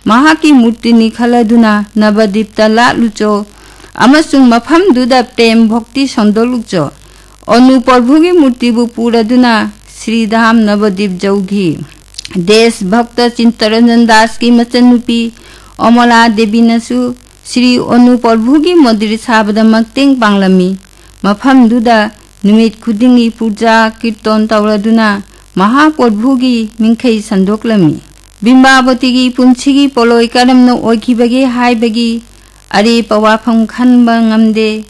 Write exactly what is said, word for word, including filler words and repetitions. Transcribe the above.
महाकी मूर्तिनी खलदुना नवदीप्ता लालुचो अमसुंग मफमदुदा प्रेम भक्ति संदोलुचो अनु प्रभुगी मूर्तिबु पुरदुना श्रीधाम नवदीप जौघी देश भक्त चिंतरंजन दास की मचनुपी अमला देवी नसु श्री अनु प्रभुगी मंदिर साबदा मक्तेंग पांगलमी मफमदुदा निमित खुदिंगी पूजा कीर्तन तौरदुना महाप्रभुगी मिंखै संदोकलमी बिंबावती की पुंछिगी पोलोई करमनो ओखिबगे हाइबगी अरे पवाफम खनबा ngamde